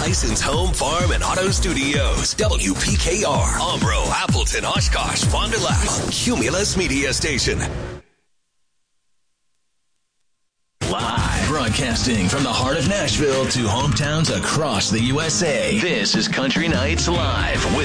Tyson's Home, Farm, and Auto Studios. WPKR, Umbro, Appleton, Oshkosh, Fond du Lac. Cumulus Media Station. Live broadcasting from the heart of Nashville to hometowns across the USA. This is Country Nights Live with